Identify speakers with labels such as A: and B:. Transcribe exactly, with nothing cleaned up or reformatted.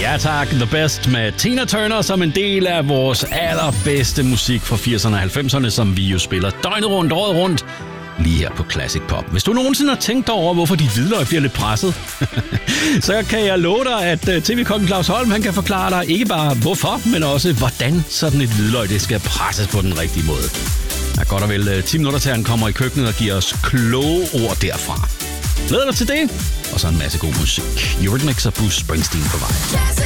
A: Ja tak, The Best med Tina Turner som en del af vores allerbedste musik fra firserne og halvfemserne, som vi jo spiller døgnet rundt, året rundt, lige her på Classic Pop. Hvis du nogensinde har tænkt over, hvorfor dit hvidløg bliver lidt presset, så kan jeg love dig, at T V-kongen Claus Holm, han kan forklare dig ikke bare hvorfor, men også hvordan sådan et hvidløg det skal presses på den rigtige måde. Der er godt og vel ti minutter til, han kommer i køkkenet og giver os kloge ord derfra. Glæder dig til det, og så en masse god musik. Eurythmics og Bruce Springsteen på vej.